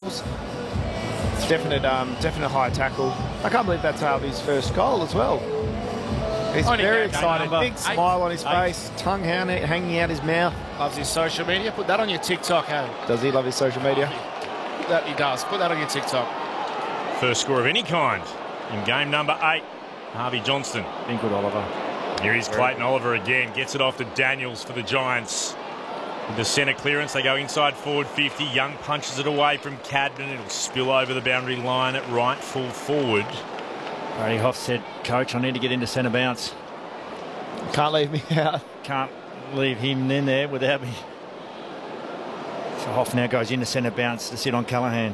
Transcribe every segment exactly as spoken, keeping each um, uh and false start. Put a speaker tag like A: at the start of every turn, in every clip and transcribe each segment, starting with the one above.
A: tackles. Definite, um, definite high tackle. I can't believe that's Harvey's first goal as well. He's
B: Only
A: very
B: game
A: excited.
B: number
A: Big smile on his
B: eight.
A: face, tongue hanging hanging out his mouth.
B: Loves his social media. Put that on your TikTok, hey.
A: Does he love his social media?
B: Put that he does. Put that on your TikTok.
C: First score of any kind in game number eight. Harvey Johnston.
A: Been good, Oliver.
C: Here is Clayton Oliver again. Gets it off to Daniels for the Giants. With the centre clearance, they go inside forward fifty. Young punches it away from Cadman. It'll spill over the boundary line at right full forward.
D: Brady Hoff said, Coach, I need to get into centre bounce.
A: Can't leave me out.
D: Can't leave him in there without me. So Hoff now goes into centre bounce to sit on Callaghan.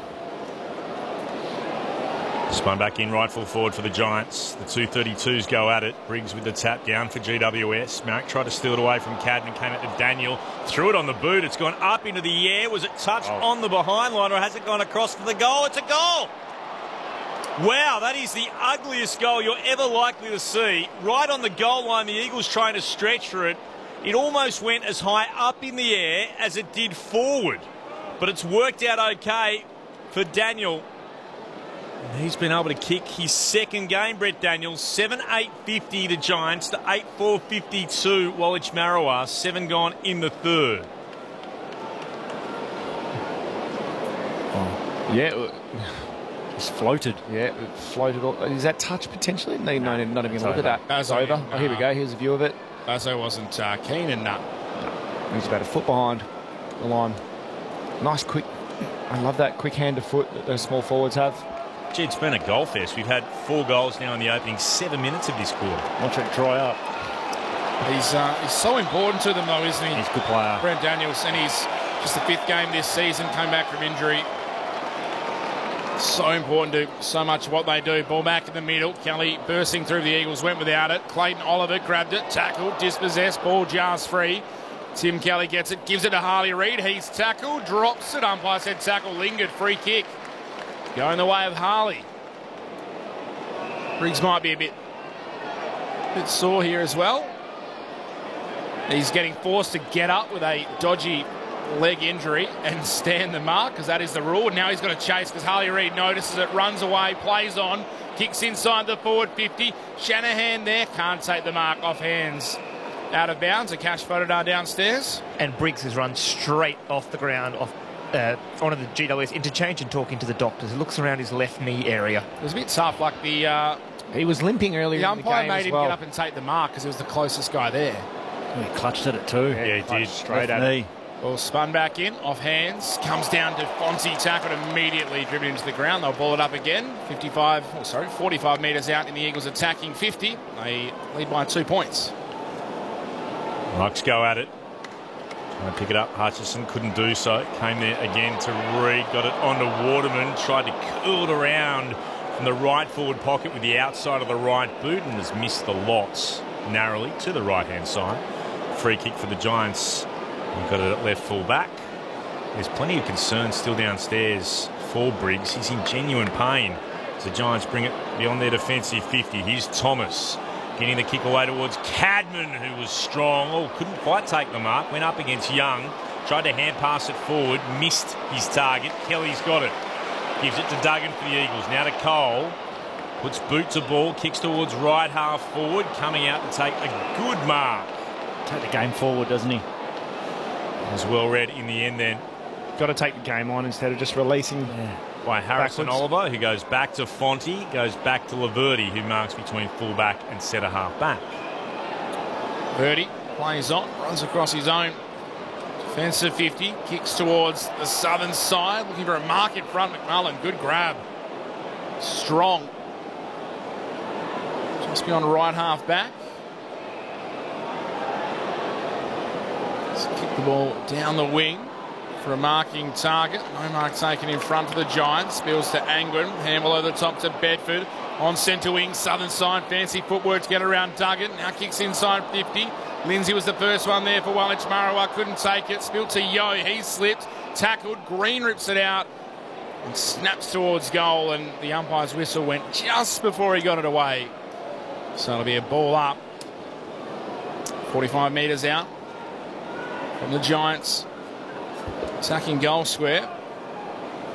C: Spun back in right full forward for the Giants. The two thirty-twos go at it. Briggs with the tap down for G W S. Marek tried to steal it away from Cadman. Came out to Daniel. Threw it on the boot. It's gone up into the air. Was it touched oh. on the behind line, or has it gone across for the goal? It's a goal! Wow, that is the ugliest goal you're ever likely to see. Right on the goal line, the Eagles trying to stretch for it. It almost went as high up in the air as it did forward. But it's worked out okay for Daniel. And he's been able to kick his second game, Brett Daniels. seven eight fifty the Giants to eight four fifty-two Woolwich Marrowa. Seven gone in the third.
A: Oh. Yeah.
D: It's floated.
A: Yeah, it floated. All. Is that touch potentially? No, no, no not even going to look at that.
B: That's
A: it's over.
B: No.
A: Oh, here we go. Here's a view of it.
B: Basso wasn't uh, keen and nut.
A: No. He's about a foot behind the line. Nice quick. I love that quick hand to foot that those small forwards have.
C: Gee, it's been a goal fest. We've had four goals now in the opening seven minutes of this quarter.
D: Watch it dry up.
B: He's uh, he's so important to them, though, isn't he?
D: He's a good player.
B: Brent Daniels, and he's just the fifth game this season, came back from injury. So important to so much of what they do. Ball back in the middle. Kelly bursting through the Eagles, went without it. Clayton Oliver grabbed it, tackled, dispossessed, ball jars free. Tim Kelly gets it, gives it to Harley Reid. He's tackled, drops it. Umpire said tackle, lingered, free kick. Going the way of Harley. Briggs might be a bit, bit sore here as well. He's getting forced to get up with a dodgy leg injury and stand the mark, because that is the rule. Now he's got to chase because Harley Reid notices it, runs away, plays on, kicks inside the forward fifty. Shanahan there, can't take the mark, off hands. Out of bounds, a cash photo downstairs.
E: And Briggs has run straight off the ground, off uh, onto the G W S interchange and talking to the doctors. He looks around his left knee area.
B: It was a bit tough, like the... Uh,
A: he was limping earlier
B: the
A: in the
B: umpire
A: game
B: made
A: as
B: him
A: well.
B: get up and take the mark because he was the closest guy there.
D: He clutched at it too.
C: Yeah, he did.
A: Straight
D: Left
A: at
D: knee.
A: it.
B: Well, spun back in, off hands, comes down to Fonzie, tackled immediately, driven into the ground. They'll ball it up again. fifty-five, oh, sorry, forty-five metres out in the Eagles attacking fifty. They lead by two points.
C: Bucks go at it. Trying to pick it up. Hutchison couldn't do so. Came there again to Reid. Got it onto Waterman. Tried to curl it around from the right forward pocket with the outside of the right boot and has missed the lots narrowly to the right-hand side. Free kick for the Giants. We've got it at left full back. There's plenty of concern still downstairs for Briggs. He's in genuine pain as the Giants bring it beyond their defensive fifty. Here's Thomas getting the kick away towards Cadman, who was strong. Oh, couldn't quite take the mark. Went up against Young. Tried to hand pass it forward. Missed his target. Kelly's got it. Gives it to Duggan for the Eagles. Now to Cole. Puts boot to ball. Kicks towards right half forward. Coming out to take a good mark.
D: Take the game forward, doesn't he?
C: Was well read in the end then.
A: Got to take the game on instead of just releasing.
D: Yeah.
C: By Harrison
A: Backwards.
C: Oliver, who goes back to Fonte, goes back to Laverty, who marks between full-back and centre-half back.
B: Verdi plays on, runs across his own defensive fifty, kicks towards the southern side, looking for a mark in front. McMullen, good grab. Strong. Just beyond right half back. Let's kick the ball down the wing for a marking target. No mark taken in front for the Giants. Spills to Angwin. Handball over the top to Bedford. On centre wing, southern side. Fancy footwork to get around Duggan. Now kicks inside fifty. Lindsay was the first one there for Woolwich Marrowa. Couldn't take it. Spilled to Yo. He slipped. Tackled. Green rips it out and snaps towards goal. And the umpire's whistle went just before he got it away. So it'll be a ball up. forty-five metres out from the Giants. Attacking goal square.